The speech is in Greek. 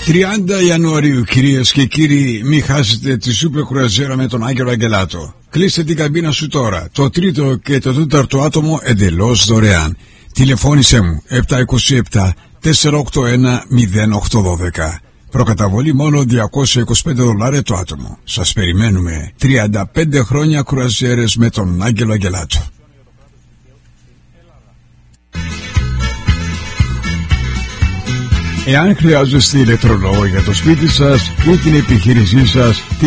30 Ιανουαρίου, κυρίες και κύριοι, μην χάσετε τη σούπερ κρουαζιέρα με τον Άγγελο Αγγελάτο. Κλείστε την καμπίνα σου τώρα. Το τρίτο και το τέταρτο άτομο εντελώς δωρεάν. Τηλεφώνησέ μου 727 481 0812. Προκαταβολή μόνο $225 το άτομο. Σας περιμένουμε. 35 χρόνια κρουαζιέρες με τον Άγγελο Αγγελάτο. Εάν χρειάζεστε ηλεκτρολόγο για το σπίτι σας ή την επιχείρησή σας,